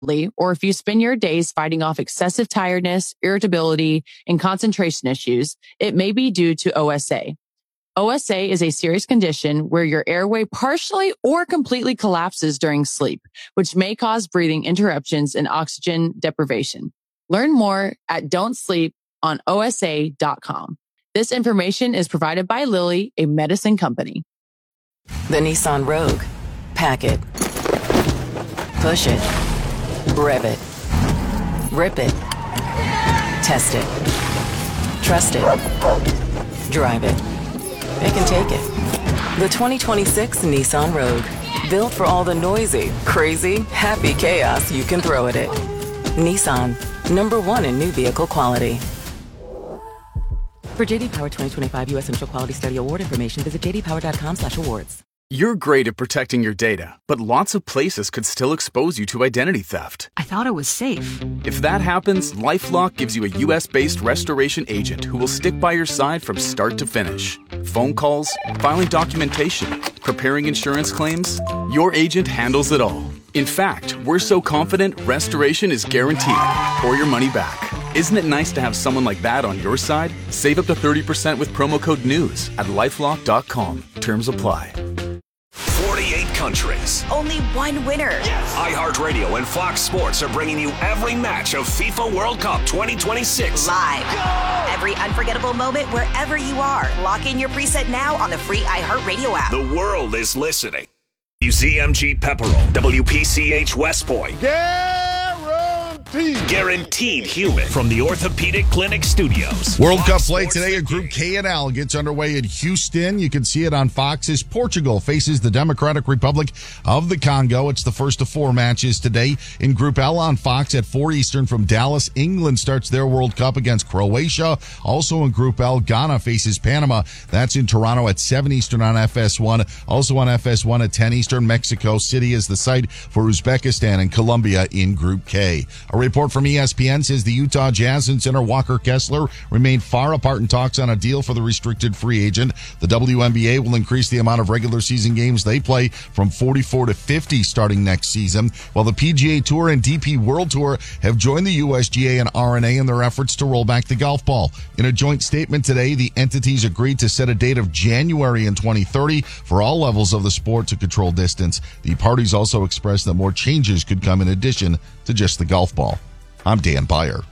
or if you spend your days fighting off excessive tiredness, irritability, and concentration issues, it may be due to OSA. OSA is a serious condition where your airway partially or completely collapses during sleep, which may cause breathing interruptions and oxygen deprivation. Learn more at don'tsleeponosa.com. This information is provided by Lilly, a medicine company. The Nissan Rogue. Pack it. Push it. Rev it. Rip it. Test it. Trust it. Drive it. It can take it. The 2026 Nissan Rogue. Built for all the noisy, crazy, happy chaos you can throw at it. Nissan. #1 in new vehicle quality. For JD Power 2025 U.S. Initial Quality Study Award information, visit jdpower.com/awards. You're great at protecting your data, but lots of places could still expose you to identity theft. I thought it was safe. If that happens, LifeLock gives you a U.S.-based restoration agent who will stick by your side from start to finish. Phone calls, filing documentation, preparing insurance claims, your agent handles it all. In fact, we're so confident restoration is guaranteed or your money back. Isn't it nice to have someone like that on your side? Save up to 30% with promo code NEWS at LifeLock.com. Terms apply. 48 countries. Only one winner. Yes. iHeartRadio and Fox Sports are bringing you every match of FIFA World Cup 2026. Live. Go! Every unforgettable moment wherever you are. Lock in your preset now on the free iHeartRadio app. The world is listening. UCMG Pepperell, WPCH West Point. Guaranteed human from the Orthopedic Clinic Studios. World Cup play today at Group K and L gets underway in Houston. You can see it on Fox as Portugal faces the Democratic Republic of the Congo. It's the first of 4 matches today in Group L on Fox at 4 Eastern from Dallas. England starts their World Cup against Croatia. Also in Group L, Ghana faces Panama. That's in Toronto at 7 Eastern on FS1. Also on FS1 at 10 Eastern, Mexico City is the site for Uzbekistan and Colombia in Group K. A report from ESPN says the Utah Jazz and center Walker Kessler remain far apart in talks on a deal for the restricted free agent. The WNBA will increase the amount of regular season games they play from 44 to 50 starting next season, while the PGA Tour and DP World Tour have joined the USGA and RNA in their efforts to roll back the golf ball. In a joint statement today, the entities agreed to set a date of January in 2030 for all levels of the sport to control distance. The parties also expressed that more changes could come in addition to just the golf ball. I'm Dan Beyer.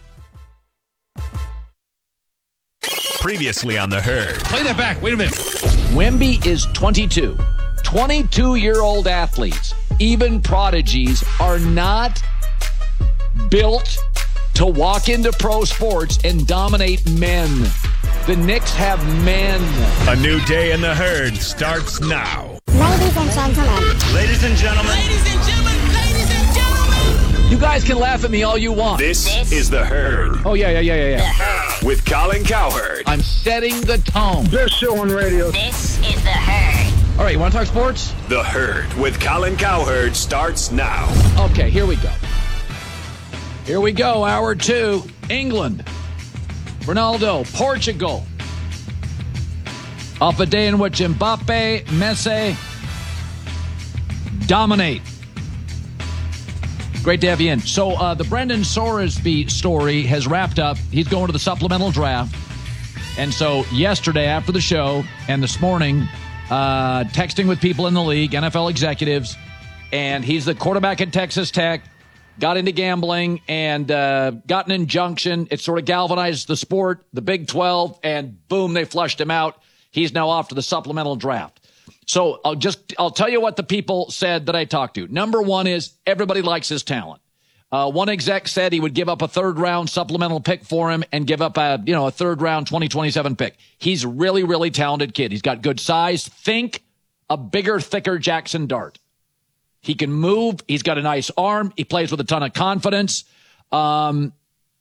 Previously on The Herd. Play that back. Wait a minute. Wemby is 22. 22-year-old athletes, even prodigies, are not built to walk into pro sports and dominate men. The Knicks have men. A new day in The Herd starts now. Ladies and gentlemen. Ladies and gentlemen. Ladies and gentlemen. Ladies and gentlemen. You guys can laugh at me all you want. This is The Herd. Oh, yeah. With Colin Cowherd. I'm setting the tone. Best show on radio. This is The Herd. All right, you want to talk sports? The Herd with Colin Cowherd starts now. Okay, here we go. Here we go, hour 2. England. Ronaldo. Portugal. Off a day in which Mbappe, Messi dominate. Great to have you in. So the Brendan Soresby story has wrapped up. He's going to the supplemental draft. And so yesterday after the show and this morning, texting with people in the league, NFL executives, and he's the quarterback at Texas Tech, got into gambling and got an injunction. It sort of galvanized the sport, the Big 12, and boom, they flushed him out. He's now off to the supplemental draft. So I'll tell you what the people said that I talked to. Number one is everybody likes his talent. One exec said he would give up a 3rd round supplemental pick for him and give up a 3rd round 2027 pick. He's really, really talented kid. He's got good size. Think a bigger, thicker Jackson Dart. He can move. He's got a nice arm. He plays with a ton of confidence. Really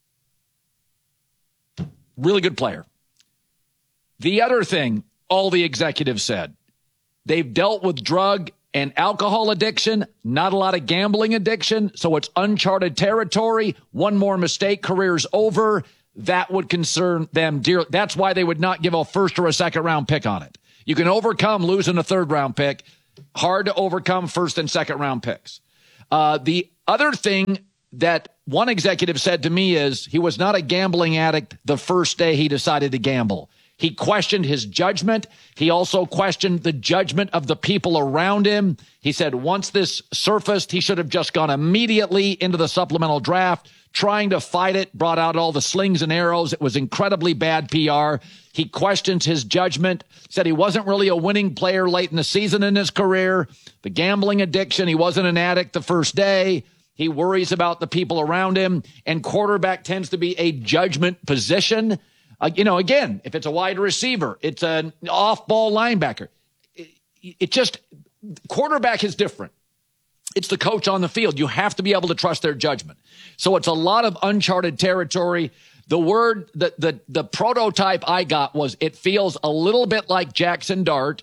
good player. The other thing all the executives said, they've dealt with drug and alcohol addiction, not a lot of gambling addiction, so it's uncharted territory. One more mistake, career's over. That would concern them dearly. That's why they would not give a 1st or a 2nd round pick on it. You can overcome losing a 3rd round pick. Hard to overcome 1st and 2nd round picks. The other thing that one executive said to me is he was not a gambling addict the first day he decided to gamble. He questioned his judgment. He also questioned the judgment of the people around him. He said once this surfaced, he should have just gone immediately into the supplemental draft, trying to fight it, brought out all the slings and arrows. It was incredibly bad PR. He questions his judgment, said he wasn't really a winning player late in the season in his career. The gambling addiction, he wasn't an addict the first day. He worries about the people around him, and quarterback tends to be a judgment position. Again, if it's a wide receiver, it's an off-ball linebacker. It just, quarterback is different. It's the coach on the field. You have to be able to trust their judgment. So it's a lot of uncharted territory. The word, the prototype I got was it feels a little bit like Jackson Dart,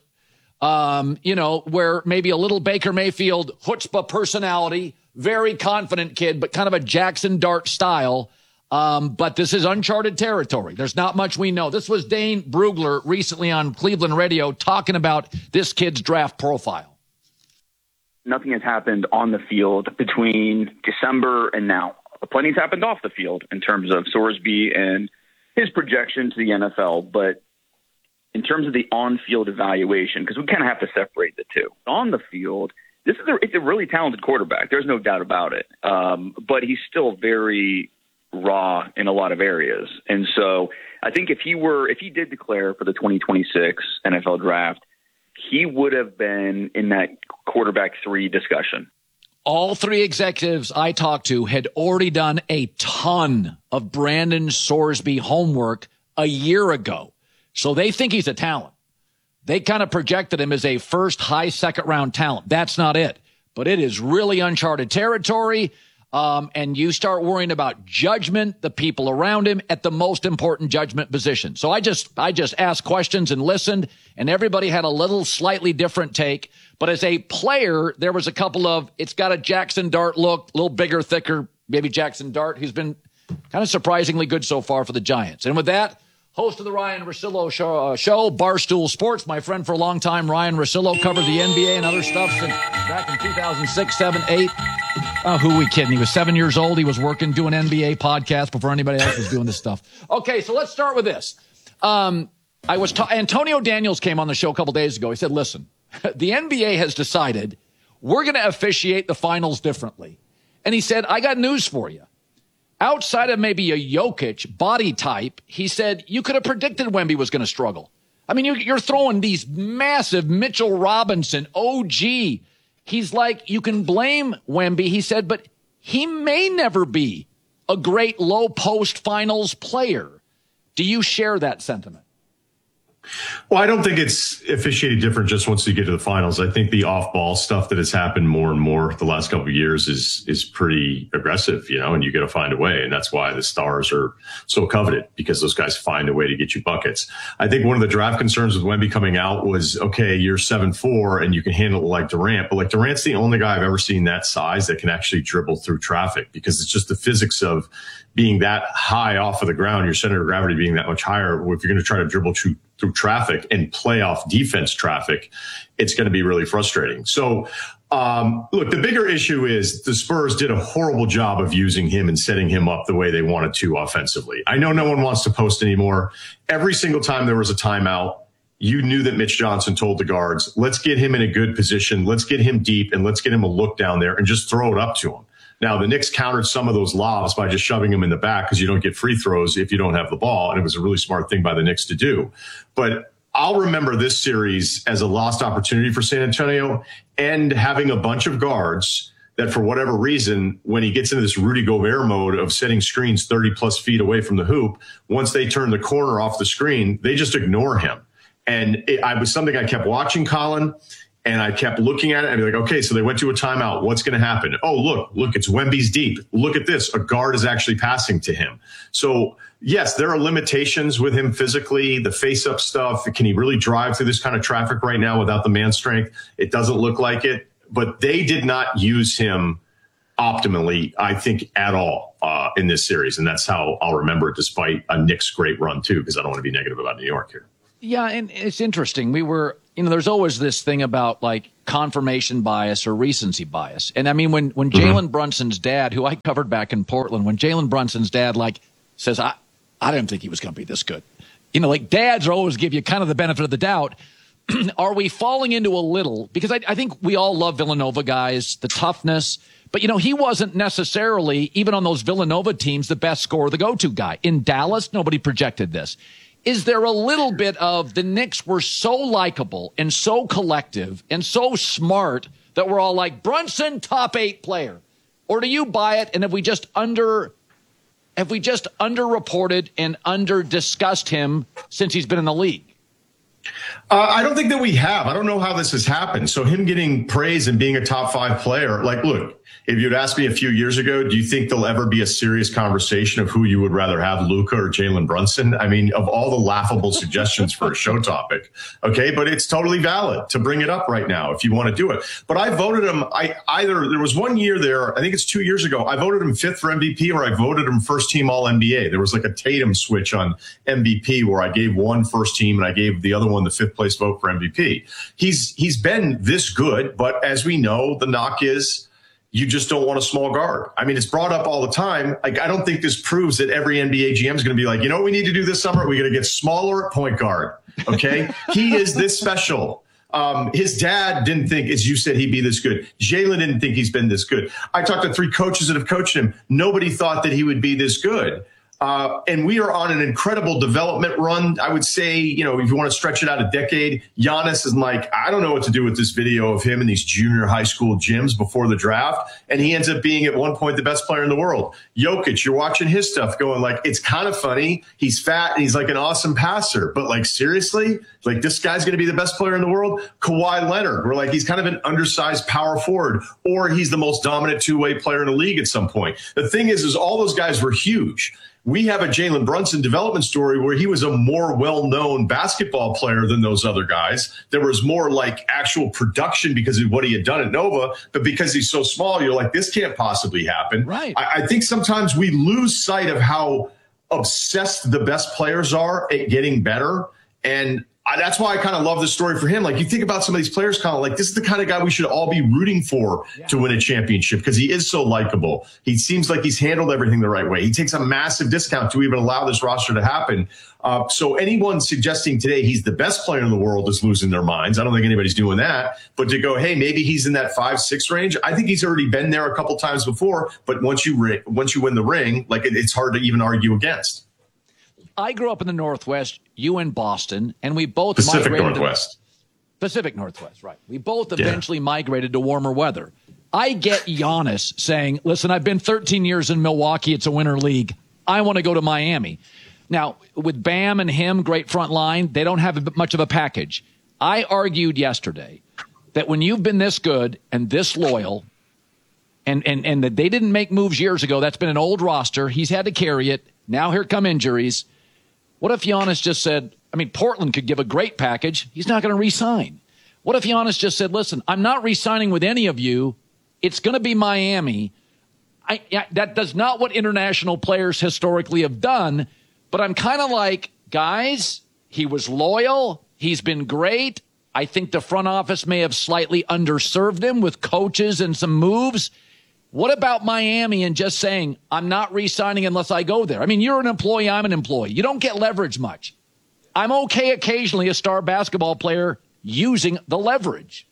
where maybe a little Baker Mayfield chutzpah personality, very confident kid, but kind of a Jackson Dart style. But this is uncharted territory. There's not much we know. This was Dane Brugler recently on Cleveland radio talking about this kid's draft profile. Nothing has happened on the field between December and now. Plenty's happened off the field in terms of Sorsby and his projection to the NFL. But in terms of the on-field evaluation, because we kind of have to separate the two. On the field, it's a really talented quarterback. There's no doubt about it. But he's still very raw in a lot of areas. And so I think if he did declare for the 2026 NFL draft, he would have been in that quarterback 3 discussion. All 3 executives I talked to had already done a ton of Brandon Sorsby homework a year ago. So they think he's a talent. They kind of projected him as a first high second round talent. That's not it, but it is really uncharted territory. And you start worrying about judgment, the people around him at the most important judgment position. So I just asked questions and listened, and everybody had a little slightly different take. But as a player, there was a couple of, it's got a Jackson Dart look, a little bigger, thicker, maybe Jackson Dart, who's been kind of surprisingly good so far for the Giants. And with that, host of the Ryan Russillo show, Barstool Sports, my friend for a long time, Ryan Russillo, covered the NBA and other stuff since back in 2006, 7, 8. Oh, who are we kidding? He was 7 years old. He was doing NBA podcasts before anybody else was doing this stuff. Okay, so let's start with this. Antonio Daniels came on the show a couple days ago. He said, listen, the NBA has decided we're going to officiate the finals differently. And he said, I got news for you. Outside of maybe a Jokic body type, he said, you could have predicted Wemby was going to struggle. I mean, you're throwing these massive Mitchell Robinson, OG. He's like, you can blame Wemby, he said, but he may never be a great low post finals player. Do you share that sentiment? Well, I don't think it's officiated different just once you get to the finals. I think the off-ball stuff that has happened more and more the last couple of years is pretty aggressive, and you got to find a way. And that's why the stars are so coveted, because those guys find a way to get you buckets. I think one of the draft concerns with Wemby coming out was, okay, you're 7'4" and you can handle it like Durant. But like Durant's the only guy I've ever seen that size that can actually dribble through traffic, because it's just the physics of being that high off of the ground, your center of gravity being that much higher. If you're going to try to dribble through traffic and play off defense traffic, it's going to be really frustrating. So, look, the bigger issue is the Spurs did a horrible job of using him and setting him up the way they wanted to offensively. I know no one wants to post anymore. Every single time there was a timeout, you knew that Mitch Johnson told the guards, let's get him in a good position, let's get him deep, and let's get him a look down there and just throw it up to him. Now, the Knicks countered some of those lobs by just shoving them in the back, because you don't get free throws if you don't have the ball. And it was a really smart thing by the Knicks to do. But I'll remember this series as a lost opportunity for San Antonio, and having a bunch of guards that, for whatever reason, when he gets into this Rudy Gobert mode of setting screens 30 plus feet away from the hoop, once they turn the corner off the screen, they just ignore him. And it was something I kept watching, Colin. And I kept looking at it and be like, okay, so they went to a timeout. What's going to happen? Oh, look, it's Wemby's deep. Look at this. A guard is actually passing to him. So, yes, there are limitations with him physically, the face-up stuff. Can he really drive through this kind of traffic right now without the man strength? It doesn't look like it. But they did not use him optimally, I think, at all in this series. And that's how I'll remember it, despite a Knicks great run, too, because I don't want to be negative about New York here. Yeah, and it's interesting. there's always this thing about like confirmation bias or recency bias. And I mean, when Jalen Brunson's dad, who I covered back in Portland, when Jalen Brunson's dad like says, I didn't think he was going to be this good. Like dads always give you kind of the benefit of the doubt. Are we falling into a little? Because I think we all love Villanova guys, the toughness. But, he wasn't necessarily, even on those Villanova teams, the best scorer, the go-to guy. In Dallas, nobody projected this. Is there a little bit of the Knicks were so likable and so collective and so smart that we're all like, Brunson, top 8 player? Or do you buy it, and have we just underreported and under-discussed him since he's been in the league? I don't think that we have. I don't know how this has happened. So him getting praise and being a top 5 player, like, look, if you'd asked me a few years ago, do you think there'll ever be a serious conversation of who you would rather have, Luka or Jalen Brunson? I mean, of all the laughable suggestions for a show topic. Okay. But it's totally valid to bring it up right now if you want to do it. But I voted him. There was one year there, I think it's 2 years ago, I voted him 5th for MVP, or I voted him first team all NBA. There was like a Tatum switch on MVP where I gave one first team and I gave the other one the 5th place vote for MVP. He's been this good, but as we know, the knock is you just don't want a small guard. I mean, it's brought up all the time. Like, I don't think this proves that every NBA GM is going to be like, you know what we need to do this summer? We're going to get smaller at point guard. Okay. He is this special. His dad didn't think, as you said, he'd be this good. Jalen didn't think he's been this good. I talked to 3 coaches that have coached him. Nobody thought that he would be this good. And we are on an incredible development run. I would say, if you want to stretch it out a decade, Giannis is like, I don't know what to do with this video of him in these junior high school gyms before the draft. And he ends up being at one point the best player in the world. Jokic, you're watching his stuff going like, it's kind of funny. He's fat and he's like an awesome passer. But like, seriously, like this guy's going to be the best player in the world? Kawhi Leonard, we're like, he's kind of an undersized power forward, or he's the most dominant 2-way player in the league at some point. The thing is all those guys were huge. We have a Jalen Brunson development story where he was a more well-known basketball player than those other guys. There was more like actual production because of what he had done at Nova, but because he's so small, you're like, this can't possibly happen. Right. I think sometimes we lose sight of how obsessed the best players are at getting better. And that's why I kind of love the story for him. Like, you think about some of these players, kind of like, this is the kind of guy we should all be rooting for to win a championship because he is so likable. He seems like he's handled everything the right way. He takes a massive discount to even allow this roster to happen. So anyone suggesting today he's the best player in the world is losing their minds. I don't think anybody's doing that. But to go, hey, maybe he's in that 5-6 range. I think he's already been there a couple times before. But once you win the ring, like it's hard to even argue against. I grew up in the Northwest, you in Boston, and we both Pacific migrated Northwest. Pacific Northwest, right. We both eventually migrated to warmer weather. I get Giannis saying, listen, I've been 13 years in Milwaukee. It's a winter league. I want to go to Miami. Now, with Bam and him, great front line, they don't have much of a package. I argued yesterday that when you've been this good and this loyal, and that they didn't make moves years ago, that's been an old roster. He's had to carry it. Now here come injuries. What if Giannis just said, Portland could give a great package. He's not going to re-sign. What if Giannis just said, listen, I'm not re-signing with any of you. It's going to be Miami. That does not what international players historically have done. But I'm kind of like, guys, he was loyal. He's been great. I think the front office may have slightly underserved him with coaches and some moves. What about Miami and just saying, I'm not re-signing unless I go there? You're an employee, I'm an employee. You don't get leverage much. I'm okay occasionally, a star basketball player, using the leverage.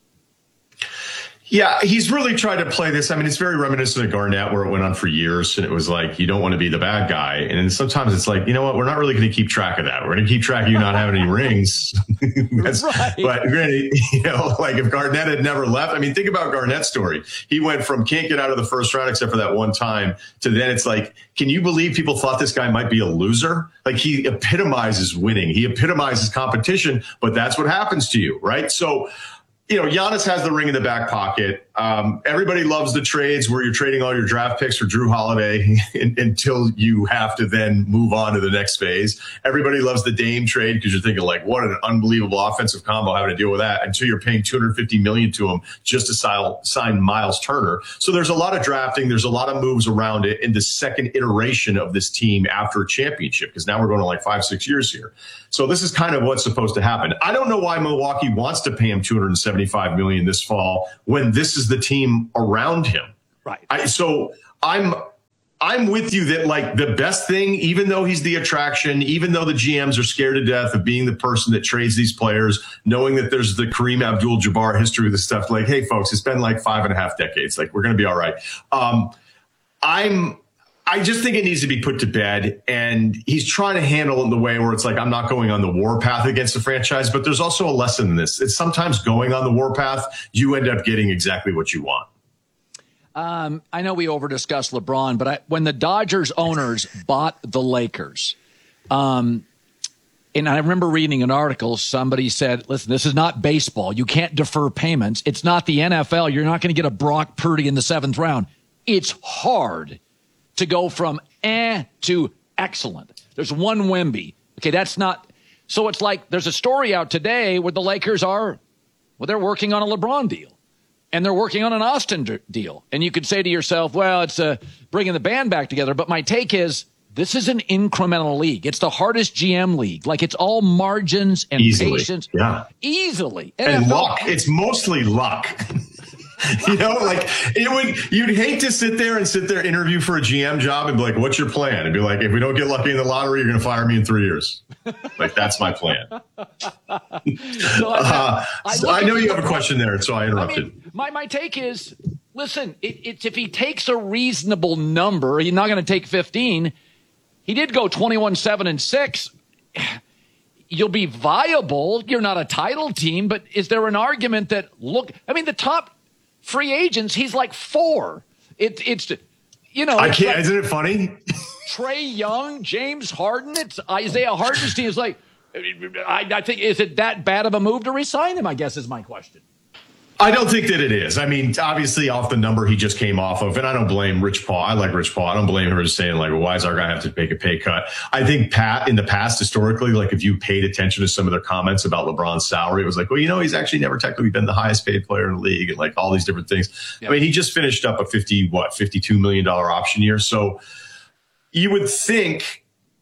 Yeah, he's really tried to play this. It's very reminiscent of Garnett, where it went on for years, and it was like, you don't want to be the bad guy. And then sometimes it's like, you know what, we're not really going to keep track of that. We're going to keep track of you not having any rings. Right. But granted, like if Garnett had never left, think about Garnett's story. He went from can't get out of the first round except for that one time to then it's like, can you believe people thought this guy might be a loser? Like, he epitomizes winning. He epitomizes competition, but that's what happens to you, right? So, Giannis has the ring in the back pocket. Everybody loves the trades where you're trading all your draft picks for Drew Holiday until you have to then move on to the next phase. Everybody loves the Dame trade because you're thinking like, what an unbelievable offensive combo having to deal with that until you're paying $250 million to him just to sign Miles Turner. So there's a lot of drafting. There's a lot of moves around it in the second iteration of this team after a championship, because now we're going to like 5-6 years here. So this is kind of what's supposed to happen. I don't know why Milwaukee wants to pay him $275 million this fall when this is the team around him. Right. So I'm with you that like the best thing, even though he's the attraction, even though the GMs are scared to death of being the person that trades these players, knowing that there's the Kareem Abdul-Jabbar history of this stuff, like, hey folks, it's been like 5.5 decades. Like, we're going to be all right. I just think it needs to be put to bed, and he's trying to handle it in the way where it's like, I'm not going on the war path against the franchise, but there's also a lesson in this. It's sometimes going on the war path, you end up getting exactly what you want. I know we over-discussed LeBron, but when the Dodgers owners bought the Lakers, and I remember reading an article, somebody said, listen, this is not baseball. You can't defer payments. It's not the NFL. You're not going to get a Brock Purdy in the 7th round. It's hard to go from to excellent. There's one Wemby. Okay, that's not. So it's like there's a story out today where the Lakers they're working on a LeBron deal. And they're working on an Austin deal. And you could say to yourself, well, it's bringing the band back together. But my take is this is an incremental league. It's the hardest GM league. Like, it's all margins and patience. Yeah. Easily. And luck. It's mostly luck. You know, like you'd hate to sit there, interview for a GM job and be like, what's your plan? And be like, if we don't get lucky in the lottery, you're going to fire me in 3 years. Like, that's my plan. I know you have a question there, so I interrupted. My take is, listen, it's if he takes a reasonable number, he's not going to take 15. He did go 21-7-6. You'll be viable. You're not a title team, but is there an argument that, look, I mean, the top free agents, he's like 4. It's you know. I can't. Isn't it funny? Trae Young, James Harden. It's Isaiah Harden's team. Is like, I think, is it that bad of a move to resign him? I guess is my question. I don't think that it is. I mean, obviously off the number he just came off of, and I don't blame Rich Paul. I like Rich Paul. I don't blame him for saying like, well, why does our guy have to make a pay cut? I think in the past, historically, like if you paid attention to some of their comments about LeBron's salary, it was like, well, you know, he's actually never technically been the highest paid player in the league and like all these different things. Yep. I mean, he just finished up a $52 million option year. So you would think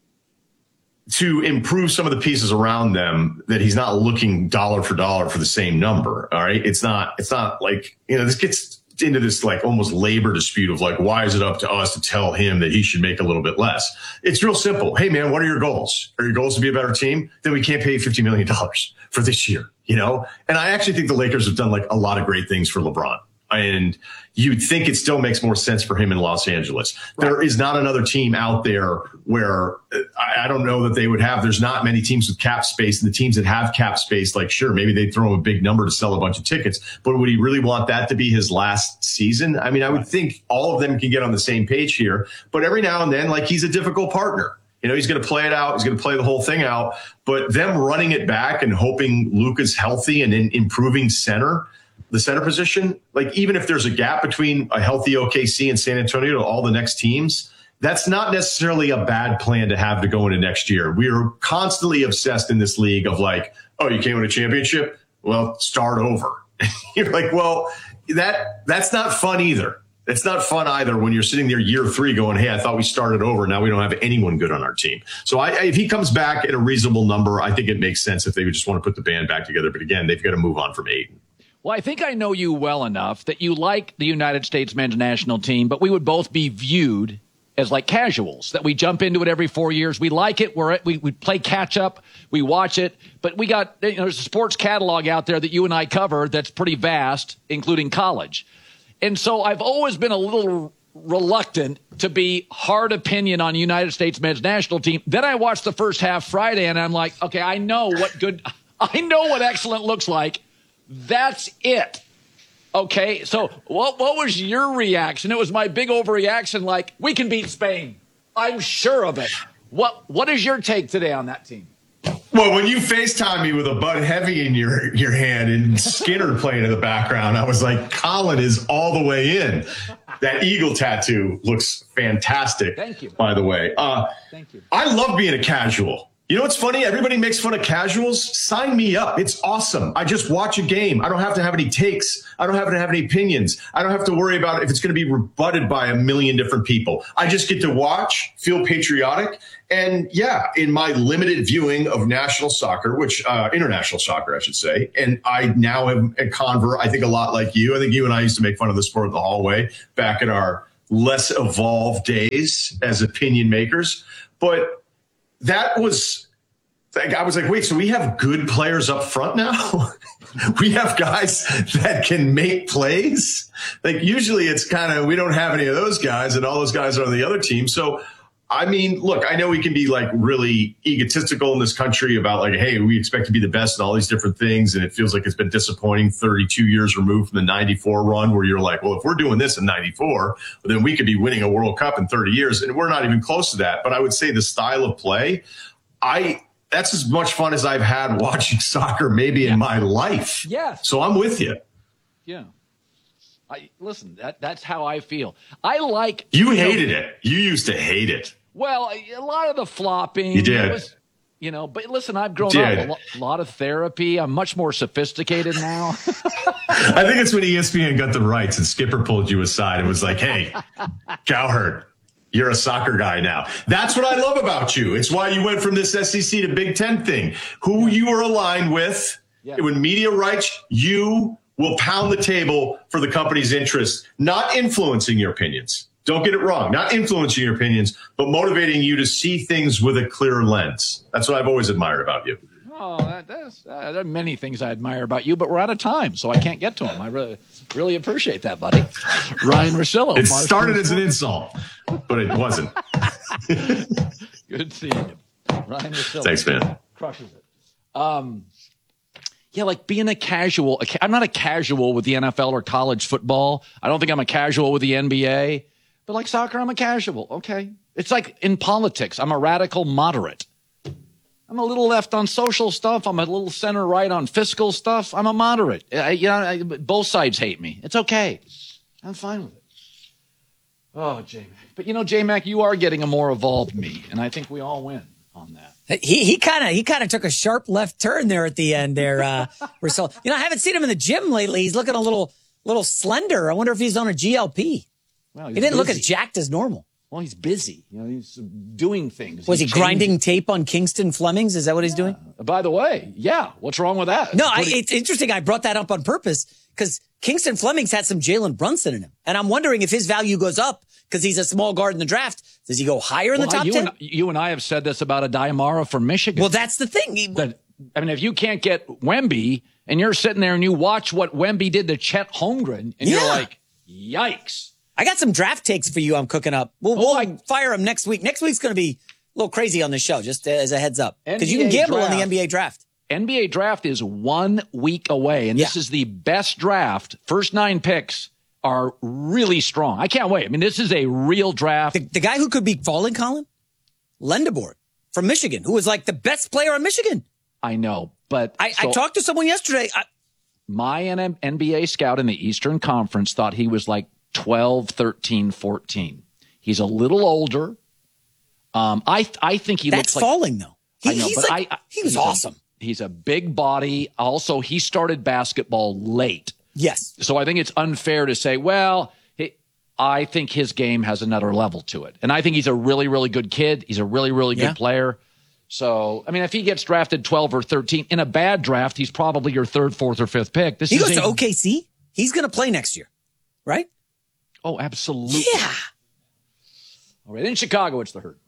to improve some of the pieces around them that he's not looking dollar for dollar for the same number. All right. It's not like, you know, this gets into this like almost labor dispute of like, why is it up to us to tell him that he should make a little bit less? It's real simple. Hey man, what are your goals? Are your goals to be a better team? Then we can't pay $50 million for this year, you know? And I actually think the Lakers have done like a lot of great things for LeBron. And you'd think it still makes more sense for him in Los Angeles. Right. There is not another team out there where I don't know that they would have. There's not many teams with cap space, and the teams that have cap space, like, sure, maybe they'd throw him a big number to sell a bunch of tickets. But would he really want that to be his last season? I mean, I would think all of them can get on the same page here. But every now and then, like, he's a difficult partner. You know, he's going to play it out. He's going to play the whole thing out. But them running it back and hoping Luka's healthy and then improving the center position, like even if there's a gap between a healthy OKC and San Antonio to all the next teams, that's not necessarily a bad plan to have to go into next year. We are constantly obsessed in this league of like, oh, you can't win a championship? Well, start over. You're like, well, that's not fun either. It's not fun either when you're sitting there year 3 going, hey, I thought we started over. Now we don't have anyone good on our team. So if he comes back at a reasonable number, I think it makes sense if they would just want to put the band back together. But again, they've got to move on from Ayton. Well, I think I know you well enough that you like the United States men's national team, but we would both be viewed as like casuals, that we jump into it every 4 years. We like it. We play catch up. We watch it. But we got, you know, there's a sports catalog out there that you and I cover that's pretty vast, including college. And so I've always been a little reluctant to be hard opinion on United States men's national team. Then I watched the first half Friday and I'm like, okay, I know what excellent looks like. That's it. Okay, so what was your reaction? It was my big overreaction, like, we can beat Spain. I'm sure of it. What is your take today on that team? Well, when you FaceTime me with a Bud Heavy in your hand and Skinner playing in the background, I was like, Colin is all the way in. That eagle tattoo looks fantastic. Thank you. By the way. Thank you. I love being a casual. You know what's funny? Everybody makes fun of casuals. Sign me up. It's awesome. I just watch a game. I don't have to have any takes. I don't have to have any opinions. I don't have to worry about if it's going to be rebutted by a million different people. I just get to watch, feel patriotic. And yeah, in my limited viewing of national soccer, which international soccer, I should say, and I now am a convert, I think a lot like you. I think you and I used to make fun of the sport in the hallway back in our less evolved days as opinion makers. But that was, I was like, wait, so we have good players up front now? We have guys that can make plays? Like usually it's kind of, we don't have any of those guys and all those guys are on the other team. So, I mean, look, I know we can be like really egotistical in this country about like, hey, we expect to be the best in all these different things. And it feels like it's been disappointing 32 years removed from the 94 run where you're like, well, if we're doing this in 94, then we could be winning a World Cup in 30 years. And we're not even close to that. But I would say the style of play, that's as much fun as I've had watching soccer maybe in my life. Yeah. So I'm with you. Yeah. Listen, that's how I feel. I like. You hated it. You used to hate it. Well, a lot of the flopping. You did. Was, but listen, I've grown up a lot of therapy. I'm much more sophisticated now. I think it's when ESPN got the rights and Skipper pulled you aside and was like, hey, Cowherd, you're a soccer guy now. That's what I love about you. It's why you went from this SEC to Big Ten thing. Who you are aligned with. Yeah. When media rights, you will pound the table for the company's interest, not influencing your opinions. Don't get it wrong. Not influencing your opinions, but motivating you to see things with a clear lens. That's what I've always admired about you. Oh, there are many things I admire about you, but we're out of time, so I can't get to them. I really appreciate that, buddy. Ryan Russillo. It started as an insult, but it wasn't. Good seeing you. Ryan Russillo. Thanks, man. Crushes it. Yeah, like being a casual. I'm not a casual with the NFL or college football. I don't think I'm a casual with the NBA. But like soccer, I'm a casual. Okay. It's like in politics. I'm a radical moderate. I'm a little left on social stuff. I'm a little center right on fiscal stuff. I'm a moderate. Both sides hate me. It's okay. I'm fine with it. Oh, J-Mac. But J-Mac, you are getting a more evolved me, and I think we all win on that. He kind of took a sharp left turn there at the end there. Russell. I haven't seen him in the gym lately. He's looking a little slender. I wonder if he's on a GLP. Well, he didn't look as jacked as normal. Well, he's busy. He's doing things. Was he grinding tape on Kingston Flemings? Is that what he's doing? By the way, yeah. What's wrong with that? No, it's interesting. I brought that up on purpose because Kingston Flemings had some Jalen Brunson in him. And I'm wondering if his value goes up because he's a small guard in the draft. Does he go higher in the top 10? You and I have said this about Adayamara from Michigan. Well, that's the thing. If you can't get Wemby and you're sitting there and you watch what Wemby did to Chet Holmgren and you're like, yikes. I got some draft takes for you I'm cooking up. We'll fire them next week. Next week's going to be a little crazy on the show, just as a heads up. Because you can gamble on the NBA draft. NBA draft is 1 week away, and this is the best draft. First 9 picks are really strong. I can't wait. I mean, this is a real draft. The guy who could be falling, Colin? Lendeboard from Michigan, who was like the best player on Michigan. I know, but... I talked to someone yesterday. My NBA scout in the Eastern Conference thought he was like 12, 13, 14. He's a little older. I think he looks like... That's falling, though. He was awesome. He's a big body. Also, he started basketball late. Yes. So I think it's unfair to say, well, I think his game has another level to it. And I think he's a really, really good kid. He's a really, really good player. So, I mean, if he gets drafted 12 or 13 in a bad draft, he's probably your 3rd, 4th, or 5th pick. He goes to OKC. He's going to play next year, right? Oh, absolutely. Yeah. All right. In Chicago, it's the Herd.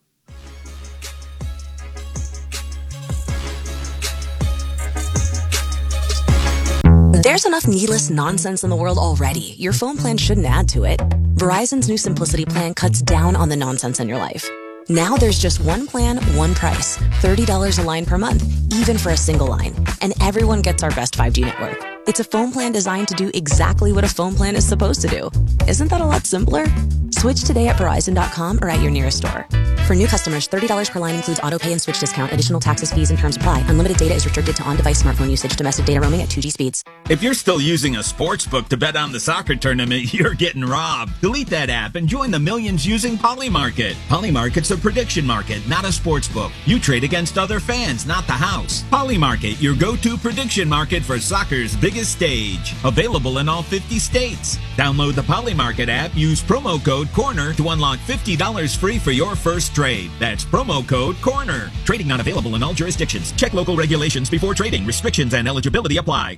There's enough needless nonsense in the world already. Your phone plan shouldn't add to it. Verizon's new Simplicity plan cuts down on the nonsense in your life. Now there's just one plan, one price. $30 a line per month, even for a single line. And everyone gets our best 5G network. It's a phone plan designed to do exactly what a phone plan is supposed to do. Isn't that a lot simpler? Switch today at Verizon.com or at your nearest store. For new customers, $30 per line includes auto pay and switch discount. Additional taxes, fees, and terms apply. Unlimited data is restricted to on-device smartphone usage. Domestic data roaming at 2G speeds. If you're still using a sports book to bet on the soccer tournament, you're getting robbed. Delete that app and join the millions using Polymarket. Polymarket's a prediction market, not a sports book. You trade against other fans, not the house. Polymarket, your go-to prediction market for soccer's biggest stage. Available in all 50 states. Download the Polymarket app, use promo code CORNER to unlock $50 free for your first trade. That's promo code CORNER. Trading not available in all jurisdictions. Check local regulations before trading. Restrictions and eligibility apply.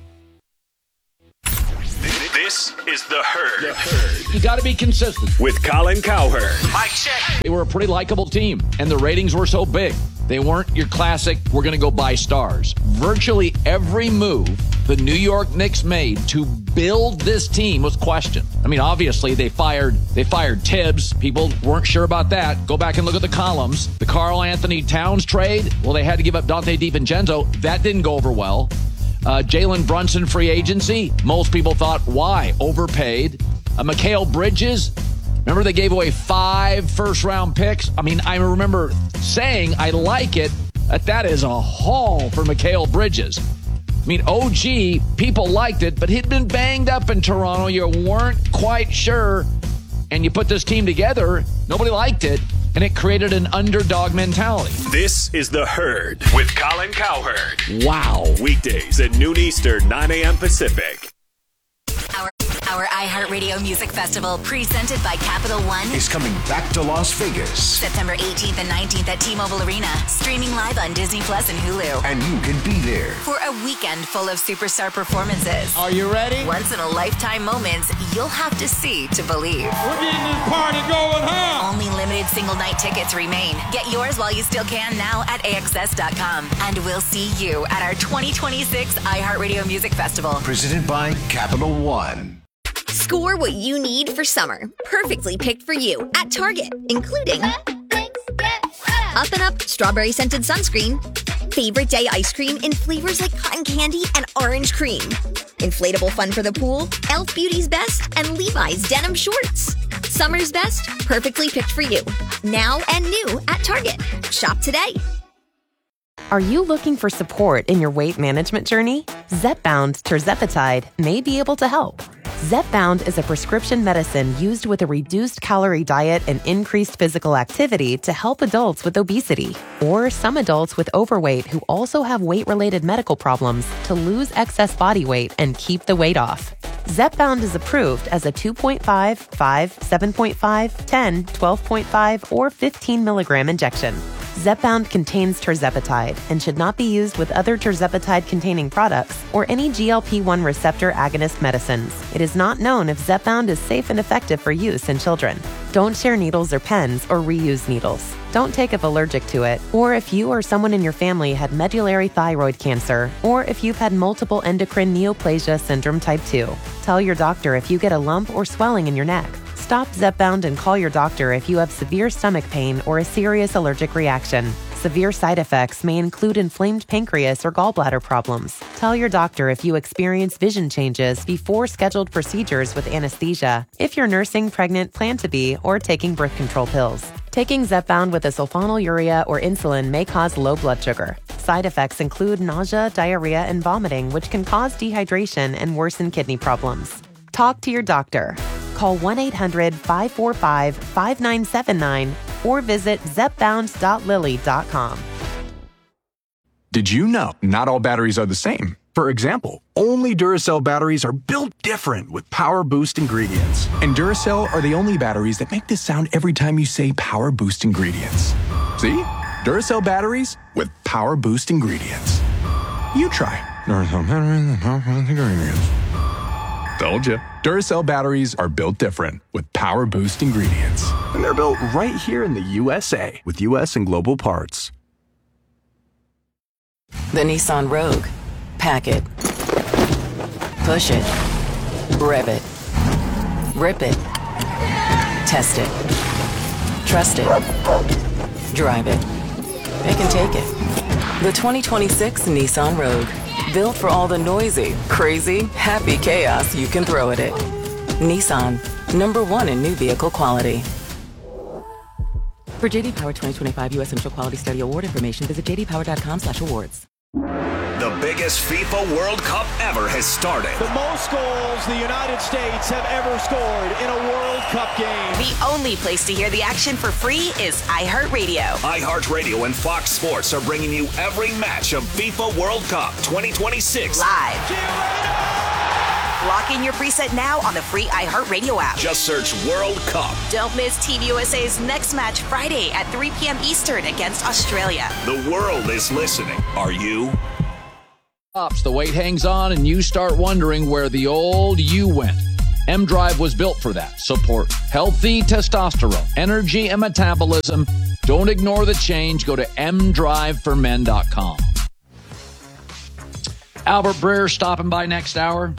This is The Herd. You got to be consistent. With Colin Cowherd. Mike check. They were a pretty likable team, and the ratings were so big. They weren't your classic, we're going to go buy stars. Virtually every move the New York Knicks made to build this team was questioned. I mean, obviously, they fired Tibbs. People weren't sure about that. Go back and look at the columns. The Karl Anthony Towns trade, well, they had to give up Dante DiVincenzo. That didn't go over well. Jalen Brunson free agency. Most people thought, why? Overpaid. Mikal Bridges. Remember they gave away 5 first-round picks? I mean, I remember saying I like it. That is a haul for Mikal Bridges. I mean, OG, people liked it, but he'd been banged up in Toronto. You weren't quite sure. And you put this team together, nobody liked it, and it created an underdog mentality. This is The Herd with Colin Cowherd. Wow. Weekdays at noon Eastern, 9 a.m. Pacific. Our iHeartRadio Music Festival, presented by Capital One, is coming back to Las Vegas. September 18th and 19th at T-Mobile Arena, streaming live on Disney Plus and Hulu. And you can be there for a weekend full of superstar performances. Are you ready? Once-in-a-lifetime moments you'll have to see to believe. We're getting this party going, huh? Only limited single-night tickets remain. Get yours while you still can now at AXS.com. And we'll see you at our 2026 iHeartRadio Music Festival. Presented by Capital One. Score what you need for summer. Perfectly picked for you at Target, including Up and Up strawberry scented sunscreen, favorite day ice cream in flavors like cotton candy and orange cream, inflatable fun for the pool, Elf Beauty's Best, and Levi's denim shorts. Summer's best, perfectly picked for you. Now and new at Target. Shop today. Are you looking for support in your weight management journey? Zepbound tirzepatide may be able to help. Zepbound is a prescription medicine used with a reduced calorie diet and increased physical activity to help adults with obesity or some adults with overweight who also have weight-related medical problems to lose excess body weight and keep the weight off. Zepbound is approved as a 2.5, 5, 7.5, 10, 12.5, or 15 milligram injection. Zepbound contains tirzepatide and should not be used with other tirzepatide-containing products or any GLP-1 receptor agonist medicines. It is not known if Zepbound is safe and effective for use in children. Don't share needles or pens or reuse needles. Don't take if allergic to it, or if you or someone in your family had medullary thyroid cancer, or if you've had multiple endocrine neoplasia syndrome type 2. Tell your doctor if you get a lump or swelling in your neck. Stop Zepbound and call your doctor if you have severe stomach pain or a serious allergic reaction. Severe side effects may include inflamed pancreas or gallbladder problems. Tell your doctor if you experience vision changes before scheduled procedures with anesthesia, if you're nursing, pregnant, plan to be, or taking birth control pills. Taking Zepbound with a sulfonylurea or insulin may cause low blood sugar. Side effects include nausea, diarrhea, and vomiting, which can cause dehydration and worsen kidney problems. Talk to your doctor. Call 1-800-545-5979 or visit zepbound.lilly.com. Did you know not all batteries are the same? For example, only Duracell batteries are built different with Power Boost ingredients. And Duracell are the only batteries that make this sound every time you say Power Boost ingredients. See? Duracell batteries with Power Boost ingredients. You try. Duracell batteries with Power Boost ingredients. Told you. Duracell batteries are built different with Power Boost ingredients. And they're built right here in the USA with US and global parts. The Nissan Rogue. Pack it. Push it. Rev it. Rip it. Test it. Trust it. Drive it. It can take it. The 2026 Nissan Rogue. Built for all the noisy, crazy, happy chaos you can throw at it. Nissan. #1 in new vehicle quality. For JD Power 2025 U.S. Central Quality Study Award information, visit jdpower.com/awards. The biggest FIFA World Cup ever has started. The most goals the United States have ever scored in a World Cup game. The only place to hear the action for free is iHeartRadio. iHeartRadio and Fox Sports are bringing you every match of FIFA World Cup 2026 live. Lock in your preset now on the free iHeartRadio app. Just search World Cup. Don't miss Team USA's next match Friday at 3 p.m. Eastern against Australia. The world is listening. Are you? The weight hangs on and you start wondering where the old you went. M-Drive was built for that. Support healthy testosterone, energy, and metabolism. Don't ignore the change. Go to mdriveformen.com. Albert Breer stopping by next hour.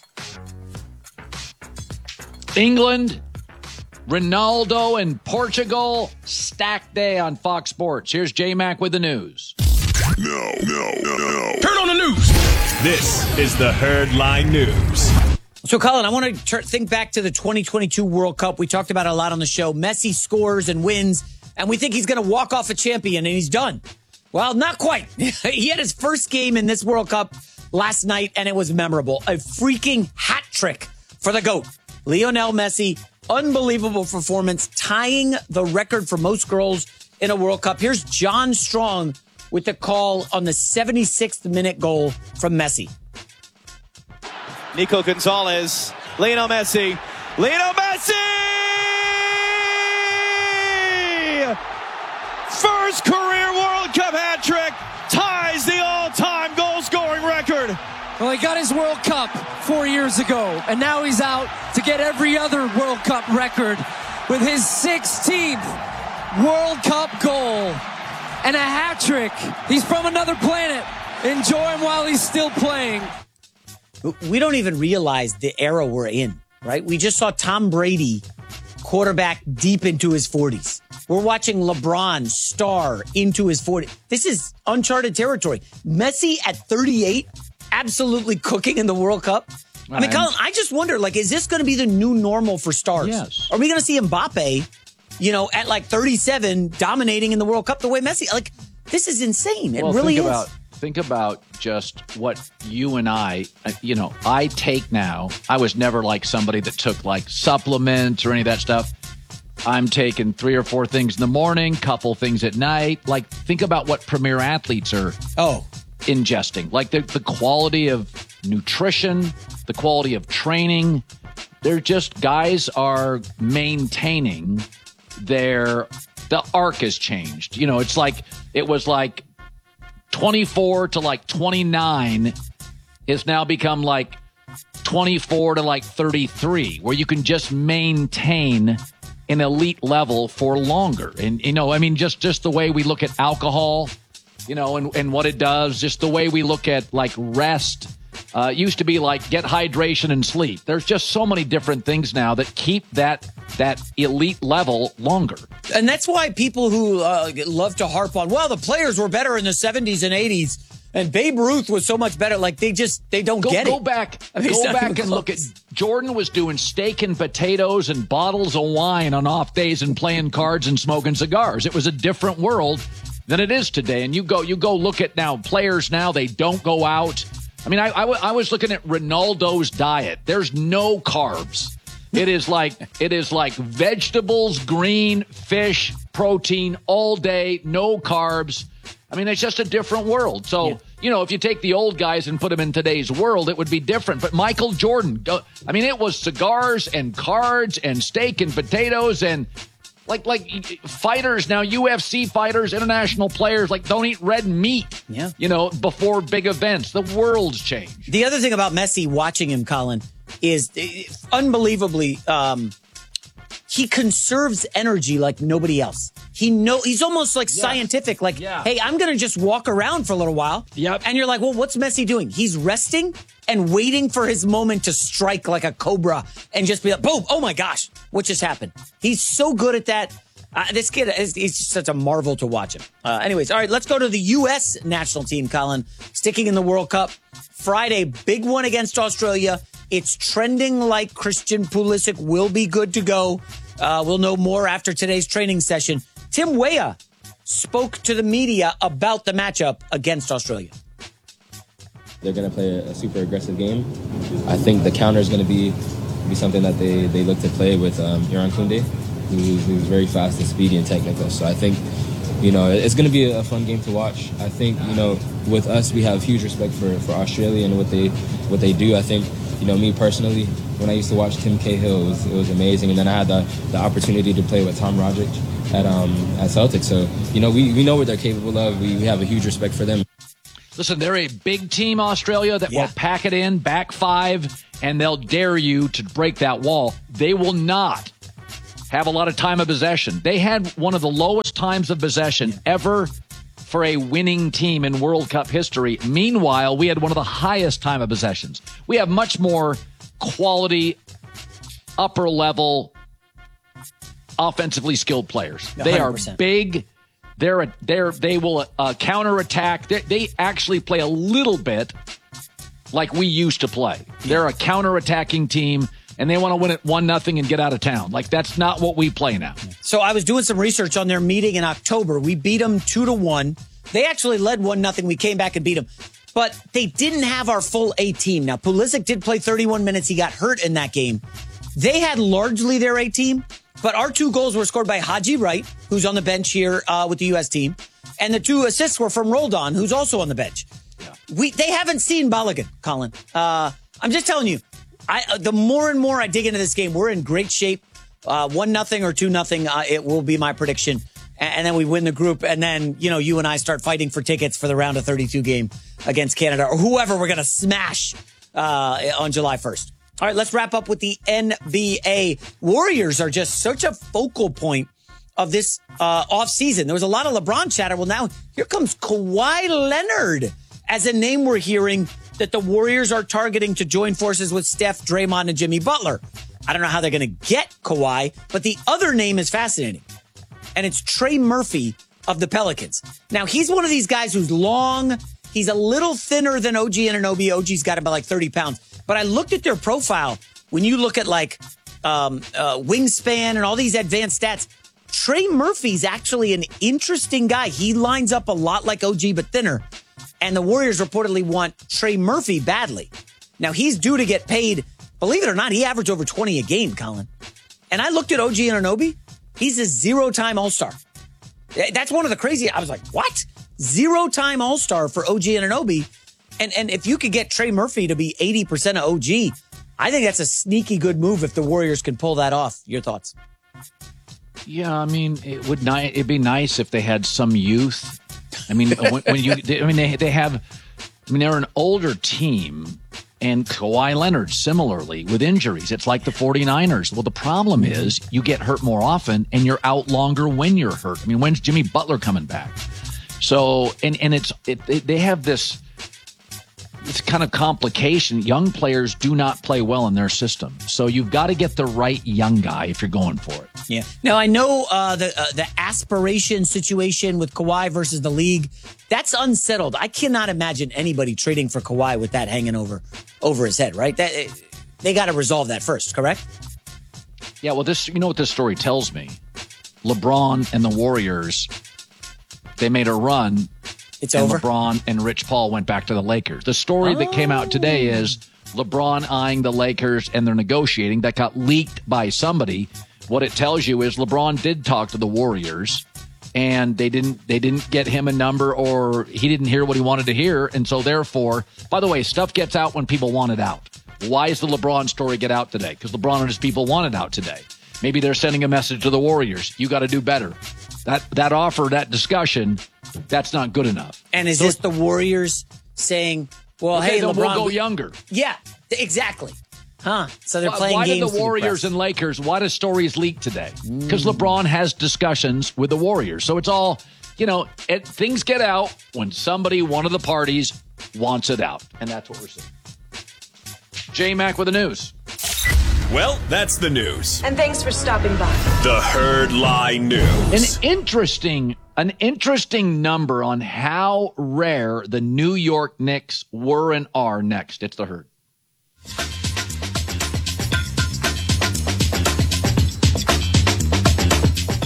England, Ronaldo, and Portugal. Stacked day on Fox Sports. Here's J-Mac with the news. No. Turn on the news. This is the Herdline News. So, Colin, I want to think back to the 2022 World Cup. We talked about it a lot on the show. Messi scores and wins, and we think he's going to walk off a champion, and he's done. Well, not quite. He had his first game in this World Cup last night, and it was memorable. A freaking hat trick for the GOAT. Lionel Messi, unbelievable performance, tying the record for most goals in a World Cup. Here's John Strong with the call on the 76th minute goal from Messi. Nico Gonzalez, Lionel Messi. First career World Cup hat trick, ties the all-time goal-scoring record. Well, he got his World Cup 4 years ago, and now he's out to get every other World Cup record with his 16th World Cup goal and a hat trick. He's from another planet. Enjoy him while he's still playing. We don't even realize the era we're in, right? We just saw Tom Brady, quarterback deep into his 40s. We're watching LeBron star into his 40s. This is uncharted territory. Messi at 38, absolutely cooking in the World Cup. I mean, Colin, I just wonder, is this going to be the new normal for stars? Yes. Are we going to see Mbappe, at 37 dominating in the World Cup the way Messi? This is insane. It really is. Think about just what you and I take now. I was never somebody that took supplements or any of that stuff. I'm taking 3 or 4 things in the morning, couple things at night. Think about what premier athletes are ingesting. The quality of nutrition, the quality of training. They're just, guys are maintaining the arc has changed. It's it was 24 to 29 has now become 24 to 33, where you can just maintain an elite level for longer. And, just the way we look at alcohol, and what it does, just the way we look at rest. Used to be get hydration and sleep. There's just so many different things now that keep that elite level longer. And that's why people who love to harp on, the players were better in the 70s and 80s, and Babe Ruth was so much better. They don't get it. Go back and look at Jordan was doing steak and potatoes and bottles of wine on off days and playing cards and smoking cigars. It was a different world than it is today. And you go look at now players now, they don't go out. I mean, I was looking at Ronaldo's diet. There's no carbs. It is like vegetables, green, fish, protein all day, no carbs. I mean, it's just a different world. So, if you take the old guys and put them in today's world, it would be different. But Michael Jordan, it was cigars and cards and steak and potatoes and like fighters now, UFC fighters, international players, don't eat red meat, before big events. The world's changed. The other thing about Messi, watching him, Colin, is unbelievably, he conserves energy like nobody else. He's almost scientific, hey, I'm going to just walk around for a little while. Yep. And you're well, what's Messi doing? He's resting and waiting for his moment to strike like a cobra and just be boom, oh my gosh, what just happened? He's so good at that. This kid, he's just such a marvel to watch him. Anyways, all right, let's go to the U.S. national team, Colin. Sticking in the World Cup. Friday, big one against Australia. It's trending like Christian Pulisic will be good to go. We'll know more after today's training session. Tim Weah spoke to the media about the matchup against Australia. They're going to play a super aggressive game. I think the counter is going to be something that they look to play with Iran Koundé, who's very fast and speedy and technical. So I think, it's going to be a fun game to watch. I think, with us, we have huge respect for Australia and what they do. I think, me personally, when I used to watch Tim Cahill, it was amazing. And then I had the opportunity to play with Tom Roderick at Celtic. So, we know what they're capable of. We have a huge respect for them. Listen, they're a big team, Australia, that will pack it in, back five, and they'll dare you to break that wall. They will not have a lot of time of possession. They had one of the lowest times of possession ever for a winning team in World Cup history. Meanwhile, we had one of the highest time of possessions. We have much more quality, upper-level, offensively skilled players. 100%. They are big. They will counterattack. They actually play a little bit like we used to play. They're a counterattacking team, and they want to win it 1-0 and get out of town. Like, that's not what we play now. So I was doing some research on their meeting in October. We beat them 2-1. They actually led 1-0. We came back and beat them. But they didn't have our full A team. Now, Pulisic did play 31 minutes. He got hurt in that game. They had largely their A team. But our 2 goals were scored by Haji Wright, who's on the bench here with the U.S. team. And the 2 assists were from Roldan, who's also on the bench. Yeah. They haven't seen Balogun, Colin. I'm just telling you, the more and more I dig into this game, we're in great shape. 1-0 or 2-0, it will be my prediction. And then we win the group. And then, you and I start fighting for tickets for the round of 32 game against Canada or whoever we're going to smash on July 1st. All right, let's wrap up with the NBA. Warriors are just such a focal point of this offseason. There was a lot of LeBron chatter. Well, now here comes Kawhi Leonard as a name we're hearing that the Warriors are targeting to join forces with Steph, Draymond, and Jimmy Butler. I don't know how they're going to get Kawhi, but the other name is fascinating. And it's Trey Murphy of the Pelicans. Now, he's one of these guys who's long. He's a little thinner than OG Anunoby. OG's got about 30 pounds. But I looked at their profile. When you look at wingspan and all these advanced stats, Trey Murphy's actually an interesting guy. He lines up a lot like OG, but thinner. And the Warriors reportedly want Trey Murphy badly. Now, he's due to get paid. Believe it or not, he averaged over 20 a game, Colin. And I looked at OG Anunoby. He's a 0-time All-Star. That's one of the crazy. I was like, what? 0-time All-Star for OG Anunoby. And if you could get Trey Murphy to be 80% of OG, I think that's a sneaky good move if the Warriors can pull that off. Your thoughts? Yeah, I mean, it'd be nice if they had some youth. I mean, they're an older team, and Kawhi Leonard similarly with injuries. It's like the 49ers. Well, the problem is you get hurt more often, and you're out longer when you're hurt. I mean, when's Jimmy Butler coming back? So, they have this kind of complication. Young players do not play well in their system. So you've got to get the right young guy if you're going for it. Yeah. Now, I know the aspiration situation with Kawhi versus the league, that's unsettled. I cannot imagine anybody trading for Kawhi with that hanging over his head, right? They got to resolve that first, correct? Yeah, well, you know what this story tells me? LeBron and the Warriors, they made a run. It's over. LeBron and Rich Paul went back to the Lakers. The story that came out today is LeBron eyeing the Lakers and they're negotiating. That got leaked by somebody. What it tells you is LeBron did talk to the Warriors and they didn't get him a number, or he didn't hear what he wanted to hear. And so therefore, by the way, stuff gets out when people want it out. Why is the LeBron story get out today? Because LeBron and his people want it out today. Maybe they're sending a message to the Warriors. You got to do better. That offer, that discussion, that's not good enough. And is this the Warriors saying, well, hey, LeBron, we'll go younger. Yeah, exactly. Huh. So they're playing games. Why did the Warriors and Lakers, why do stories leak today? Because LeBron has discussions with the Warriors. So it's all, things get out when one of the parties wants it out. And that's what we're seeing. J-Mac with the news. Well, that's the news. And thanks for stopping by. The Herd Lie News. An interesting number on how rare the New York Knicks were and are next. It's the Herd.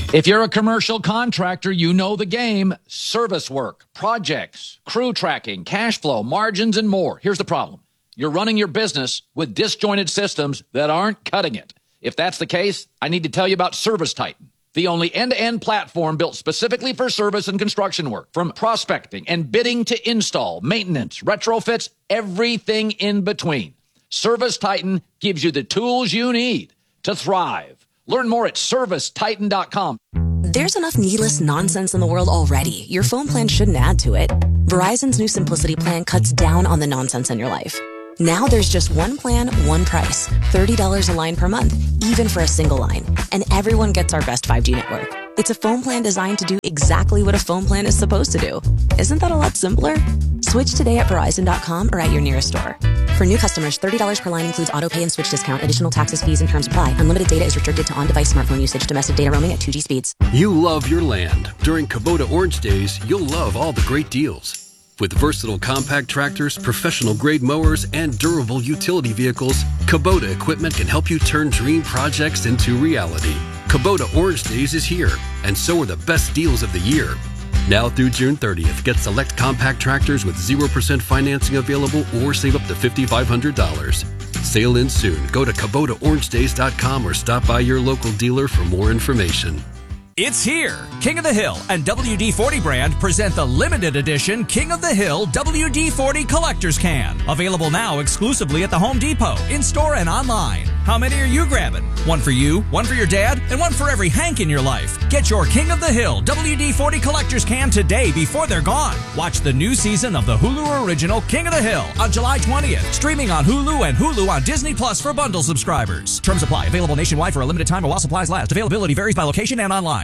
If you're a commercial contractor, you know the game. Service work, projects, crew tracking, cash flow, margins, and more. Here's the problem. You're running your business with disjointed systems that aren't cutting it. If that's the case, I need to tell you about ServiceTitan, the only end-to-end platform built specifically for service and construction work. From prospecting and bidding to install, maintenance, retrofits, everything in between. ServiceTitan gives you the tools you need to thrive. Learn more at ServiceTitan.com. There's enough needless nonsense in the world already. Your phone plan shouldn't add to it. Verizon's new Simplicity plan cuts down on the nonsense in your life. Now there's just one plan, one price. $30 a line per month, even for a single line. And everyone gets our best 5G network. It's a phone plan designed to do exactly what a phone plan is supposed to do. Isn't that a lot simpler? Switch today at Verizon.com or at your nearest store. For new customers, $30 per line includes auto pay and switch discount. Additional taxes, fees, and terms apply. Unlimited data is restricted to on-device smartphone usage. Domestic data roaming at 2G speeds. You love your land. During Kubota Orange Days, you'll love all the great deals. With versatile compact tractors, professional-grade mowers, and durable utility vehicles, Kubota equipment can help you turn dream projects into reality. Kubota Orange Days is here, and so are the best deals of the year. Now through June 30th, get select compact tractors with 0% financing available or save up to $5,500. Sale ends soon. Go to KubotaOrangeDays.com or stop by your local dealer for more information. It's here. King of the Hill and WD-40 brand present the limited edition King of the Hill WD-40 Collector's Can. Available now exclusively at the Home Depot, in-store and online. How many are you grabbing? One for you, one for your dad, and one for every Hank in your life. Get your King of the Hill WD-40 Collector's Can today before they're gone. Watch the new season of the Hulu original King of the Hill on July 20th. Streaming on Hulu and Hulu on Disney Plus for bundle subscribers. Terms apply. Available nationwide for a limited time or while supplies last. Availability varies by location and online.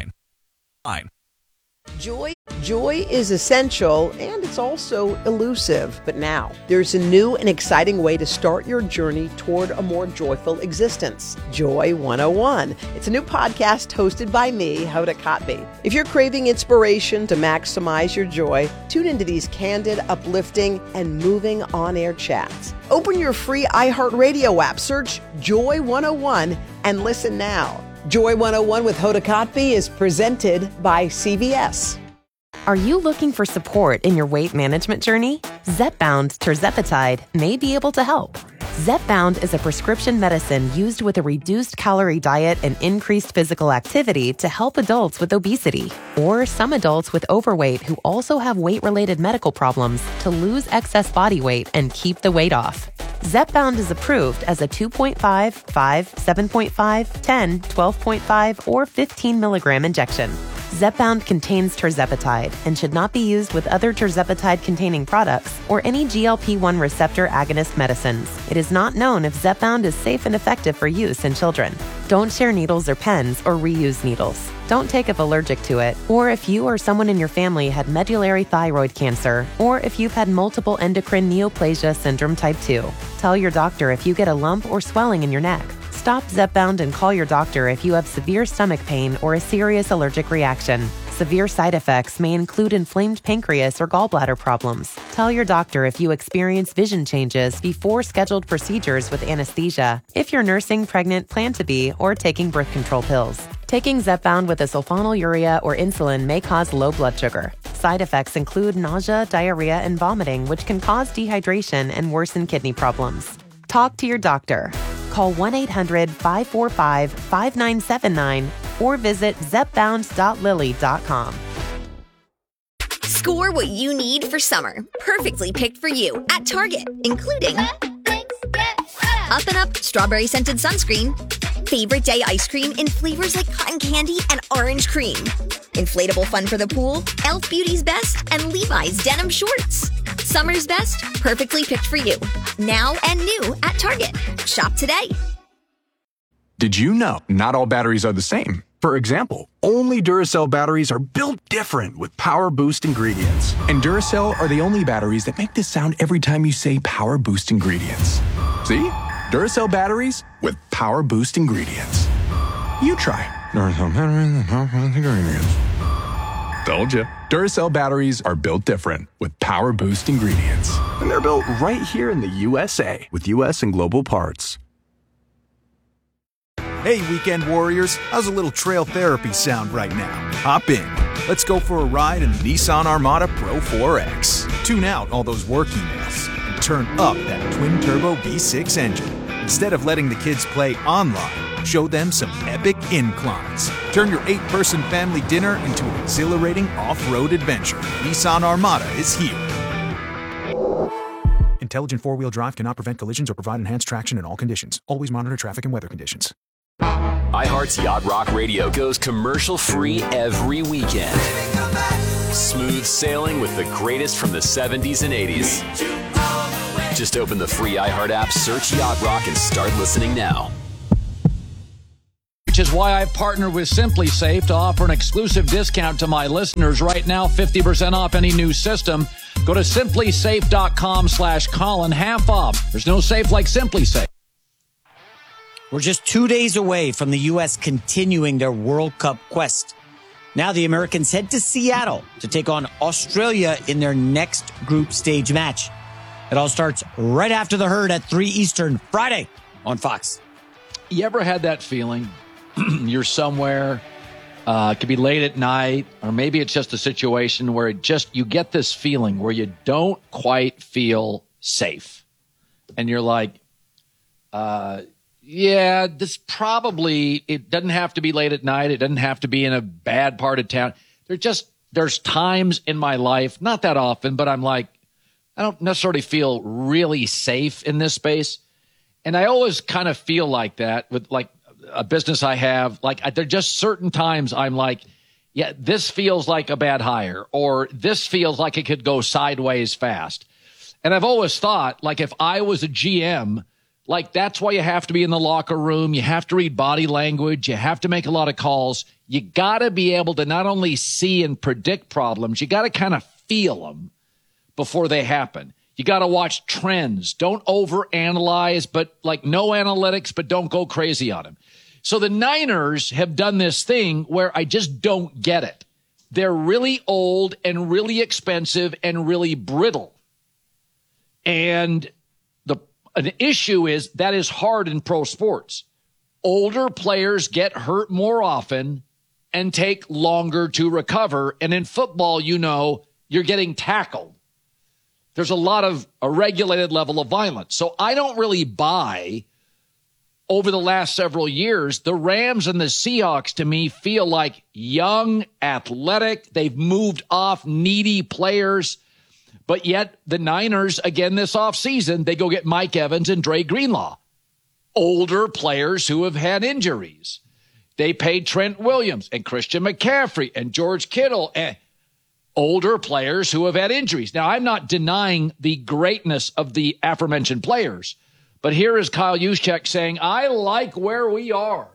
Joy is essential, and it's also elusive. But now, there's a new and exciting way to start your journey toward a more joyful existence. Joy 101. It's a new podcast hosted by me, Hoda Kotb. If you're craving inspiration to maximize your joy, tune into these candid, uplifting, and moving on-air chats. Open your free iHeartRadio app, search Joy 101, and listen now. Joy 101 with Hoda Kotb is presented by CVS. Are you looking for support in your weight management journey? Zepbound tirzepatide may be able to help. Zepbound is a prescription medicine used with a reduced calorie diet and increased physical activity to help adults with obesity or some adults with overweight who also have weight-related medical problems to lose excess body weight and keep the weight off. Zepbound is approved as a 2.5, 5, 7.5, 10, 12.5, or 15 milligram injection. Zepbound contains tirzepatide and should not be used with other tirzepatide-containing products or any GLP-1 receptor agonist medicines. It is not known if Zepbound is safe and effective for use in children. Don't share needles or pens or reuse needles. Don't take if allergic to it, or if you or someone in your family had medullary thyroid cancer, or if you've had multiple endocrine neoplasia syndrome type 2. Tell your doctor if you get a lump or swelling in your neck. Stop Zepbound and call your doctor if you have severe stomach pain or a serious allergic reaction. Severe side effects may include inflamed pancreas or gallbladder problems. Tell your doctor if you experience vision changes before scheduled procedures with anesthesia, if you're nursing, pregnant, plan to be, or taking birth control pills. Taking Zepbound with a sulfonylurea or insulin may cause low blood sugar. Side effects include nausea, diarrhea, and vomiting, which can cause dehydration and worsen kidney problems. Talk to your doctor. Call 1-800-545-5979 or visit zepbound.lily.com. Score what you need for summer, perfectly picked for you at Target, including Up and Up Strawberry Scented Sunscreen, Favorite Day Ice Cream in flavors like cotton candy and orange cream, Inflatable Fun for the Pool, Elf Beauty's Best, and Levi's Denim Shorts. Summer's best, perfectly picked for you. Now and new at Target. Shop today. Did you know not all batteries are the same? For example, only Duracell batteries are built different with Power Boost ingredients. And Duracell are the only batteries that make this sound every time you say Power Boost ingredients. See? Duracell batteries with Power Boost ingredients. You try. Duracell batteries with Power Boost ingredients. Told you. Duracell batteries are built different with Power Boost ingredients. And they're built right here in the USA with US and global parts. Hey, weekend warriors, how's a little trail therapy sound right now? Hop in. Let's go for a ride in the Nissan Armada Pro 4X. Tune out all those work emails and turn up that twin-turbo V6 engine. Instead of letting the kids play online, show them some epic inclines. Turn your 8-person family dinner into an exhilarating off-road adventure. Nissan Armada is here. Intelligent four-wheel drive cannot prevent collisions or provide enhanced traction in all conditions. Always monitor traffic and weather conditions. iHeart's Yacht Rock Radio goes commercial-free every weekend. Smooth sailing with the greatest from the 70s and 80s. Just open the free iHeart app, search Yacht Rock, and start listening now. Which is why I've partnered with Simply Safe to offer an exclusive discount to my listeners right now, 50% off any new system. Go to simplysafe.com/Colin, half off. There's no safe like Simply Safe. We're just 2 days away from the U.S. continuing their World Cup quest. Now the Americans head to Seattle to take on Australia in their next group stage match. It all starts right after the herd at 3 Eastern, Friday on Fox. You ever had that feeling? You're somewhere, it could be late at night, or maybe it's just a situation where you get this feeling where you don't quite feel safe. And you're like, yeah, this probably, it doesn't have to be late at night. It doesn't have to be in a bad part of town. There's times in my life, not that often, but I'm like, I don't necessarily feel really safe in this space. And I always kind of feel like that with like a business I have. Like there are just certain times I'm like, yeah, this feels like a bad hire, or this feels like it could go sideways fast. And I've always thought, like, if I was a GM, like, that's why you have to be in the locker room. You have to read body language. You have to make a lot of calls. You got to be able to not only see and predict problems, you got to kind of feel them before they happen. You got to watch trends. Don't overanalyze, but like no analytics, but don't go crazy on them. So the Niners have done this thing where I just don't get it. They're really old and really expensive and really brittle. And an issue is that is hard in pro sports. Older players get hurt more often and take longer to recover. And in football, you're getting tackled. There's a lot of a regulated level of violence. So I don't really buy, over the last several years, the Rams and the Seahawks to me feel like young, athletic. They've moved off needy players. But yet the Niners, again this offseason, they go get Mike Evans and Dre Greenlaw, older players who have had injuries. They paid Trent Williams and Christian McCaffrey and George Kittle, and older players who have had injuries. Now, I'm not denying the greatness of the aforementioned players, but here is Kyle Juszczyk saying, I like where we are.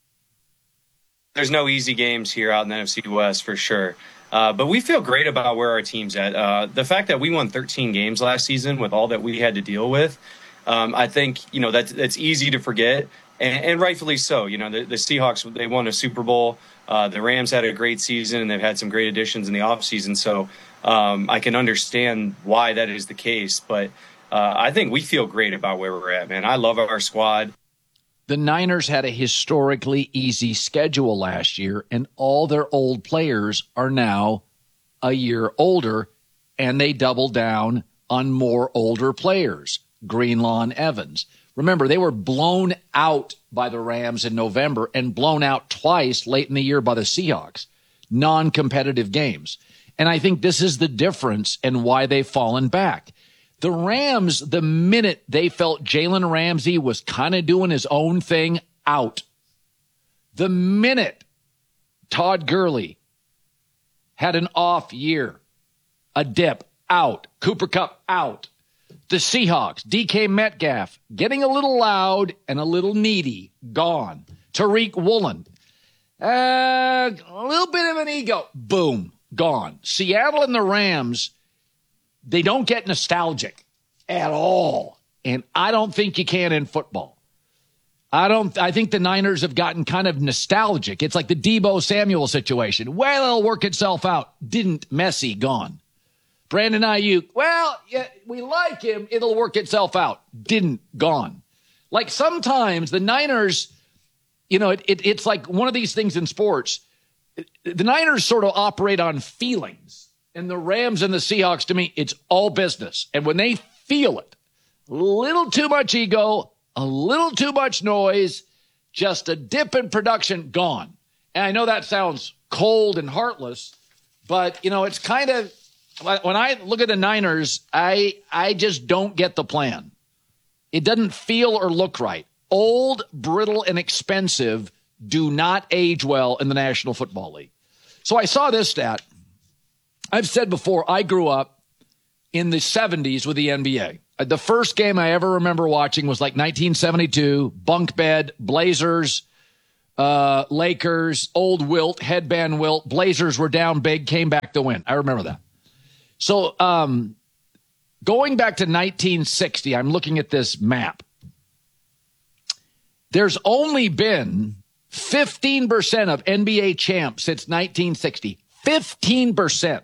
There's no easy games here out in the NFC West for sure. But we feel great about where our team's at. The fact that we won 13 games last season with all that we had to deal with, I think, that's easy to forget, and rightfully so. The Seahawks, they won a Super Bowl. The Rams had a great season, and they've had some great additions in the offseason. So I can understand why that is the case. But I think we feel great about where we're at, man. I love our squad. The Niners had a historically easy schedule last year, and all their old players are now a year older, and they doubled down on more older players, Greenlaw and Evans. Remember, they were blown out by the Rams in November and blown out twice late in the year by the Seahawks, non-competitive games. And I think this is the difference and why they've fallen back. The Rams, the minute they felt Jalen Ramsey was kind of doing his own thing, out. The minute Todd Gurley had an off year, a dip, out. Cooper Kupp, out. The Seahawks, DK Metcalf, getting a little loud and a little needy, gone. Tariq Woolen, a little bit of an ego, boom, gone. Seattle and the Rams, they don't get nostalgic at all. And I don't think you can in football. I think the Niners have gotten kind of nostalgic. It's like the Deebo Samuel situation. Well, it'll work itself out. Didn't. Messi, gone. Brandon Ayuk, well, yeah, we like him. It'll work itself out. Didn't. Gone. Like sometimes the Niners, it's like one of these things in sports. The Niners sort of operate on feelings, and the Rams and the Seahawks, to me, it's all business. And when they feel it, a little too much ego, a little too much noise, just a dip in production, gone. And I know that sounds cold and heartless, but, it's kind of, when I look at the Niners, I just don't get the plan. It doesn't feel or look right. Old, brittle, and expensive do not age well in the National Football League. So I saw this stat. I've said before, I grew up in the 70s with the NBA. The first game I ever remember watching was like 1972, bunk bed, Blazers, Lakers, old Wilt, headband Wilt. Blazers were down big, came back to win. I remember that. So going back to 1960, I'm looking at this map. There's only been 15% of NBA champs since 1960. 15%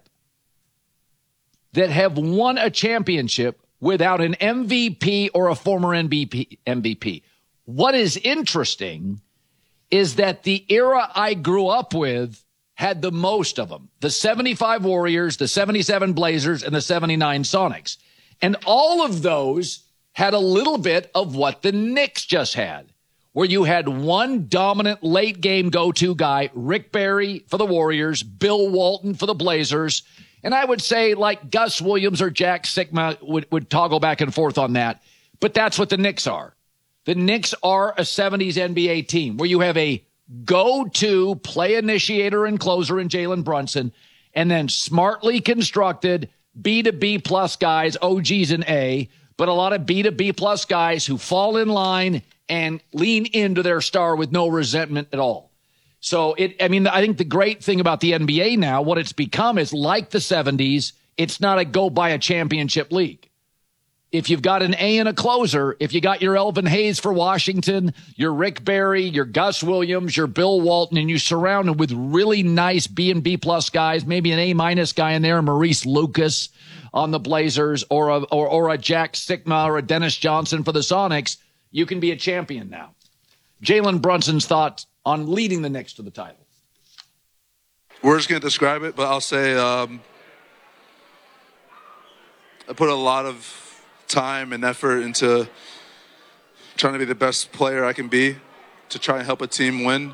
that have won a championship without an MVP or a former MVP. What is interesting is that the era I grew up with had the most of them. The 75 Warriors, the 77 Blazers, and the 79 Sonics. And all of those had a little bit of what the Knicks just had, where you had one dominant late-game go-to guy, Rick Barry for the Warriors, Bill Walton for the Blazers, and I would say like Gus Williams or Jack Sikma would toggle back and forth on that. But that's what the Knicks are. The Knicks are a 70s NBA team where you have a go-to play initiator and closer in Jalen Brunson, and then smartly constructed B to B plus guys, OGs and A, but a lot of B to B plus guys who fall in line and lean into their star with no resentment at all. So I think the great thing about the NBA now, what it's become is like the 70s, it's not a go buy a championship league. If you've got an A and a closer, if you got your Elvin Hayes for Washington, your Rick Barry, your Gus Williams, your Bill Walton, and you surround them with really nice B and B plus guys, maybe an A minus guy in there, Maurice Lucas on the Blazers, or a Jack Sikma or a Dennis Johnson for the Sonics, you can be a champion now. Jalen Brunson's thoughts on leading the Knicks to the title. Words can't describe it, but I'll say I put a lot of time and effort into trying to be the best player I can be to try and help a team win.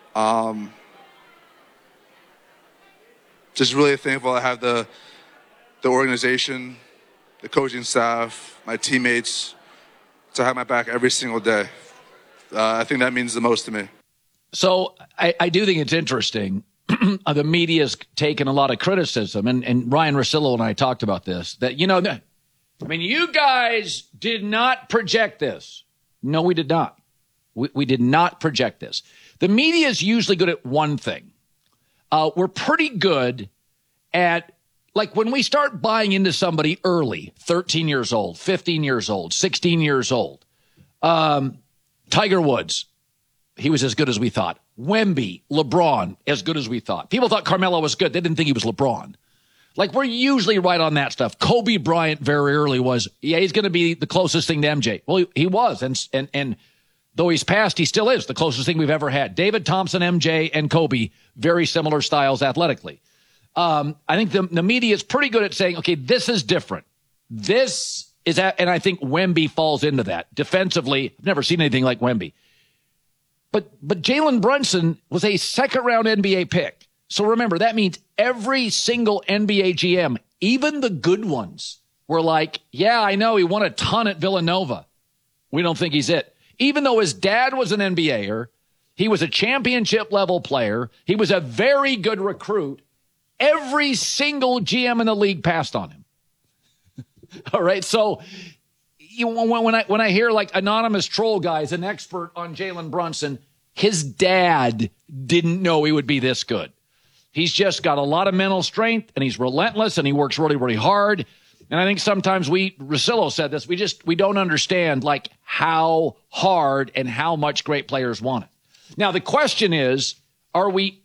Just really thankful I have the organization, the coaching staff, my teammates to have my back every single day. I think that means the most to me. So I do think it's interesting. The media's taken a lot of criticism, and Ryan Russillo and I talked about this, that, you guys did not project this. No, we did not. We did not project this. The media is usually good at one thing. We're pretty good at, like, when we start buying into somebody early, 13 years old, 15 years old, 16 years old. Tiger Woods, he was as good as we thought. Wemby, LeBron, as good as we thought. People thought Carmelo was good. They didn't think he was LeBron. Like, we're usually right on that stuff. Kobe Bryant very early was, he's going to be the closest thing to MJ. Well, he was, and though he's passed, he still is the closest thing we've ever had. David Thompson, MJ, and Kobe, very similar styles athletically. I think the media is pretty good at saying, okay, this is different. This is that, and I think Wemby falls into that. Defensively, I've never seen anything like Wemby. But Jalen Brunson was a second-round NBA pick. So remember, that means every single NBA GM, even the good ones, were like, yeah, I know he won a ton at Villanova. We don't think he's it. Even though his dad was an NBAer, he was a championship-level player, he was a very good recruit, every single GM in the league passed on him. All right, so when I hear like anonymous troll guys, an expert on Jalen Brunson, his dad didn't know he would be this good. He's just got a lot of mental strength, and he's relentless, and he works really, really hard. And I think sometimes Russillo said this, we don't understand like how hard and how much great players want it. Now, the question is, are we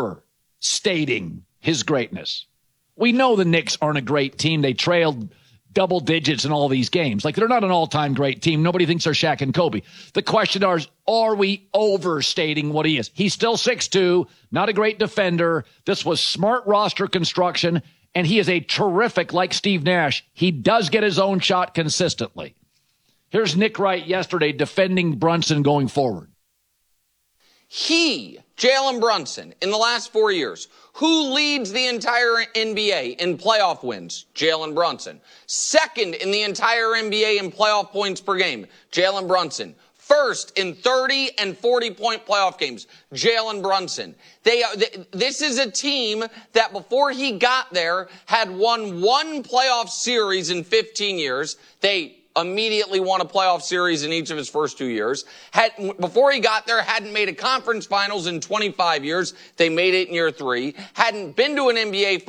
overstating his greatness? We know the Knicks aren't a great team. They trailed double digits in all these games. Like, they're not an all-time great team. Nobody thinks they're Shaq and Kobe. The question is, are we overstating what he is? He's still 6'2", not a great defender. This was smart roster construction, and he is a terrific, like Steve Nash. He does get his own shot consistently. Here's Nick Wright yesterday defending Brunson going forward. Jalen Brunson, in the last 4 years, who leads the entire NBA in playoff wins? Jalen Brunson. Second in the entire NBA in playoff points per game? Jalen Brunson. First in 30 and 40-point playoff games? Jalen Brunson. This is a team that before he got there had won one playoff series in 15 years. They immediately won a playoff series in each of his first 2 years. Before he got there, hadn't made a conference finals in 25 years. They made it in year 3. Hadn't been to an NBA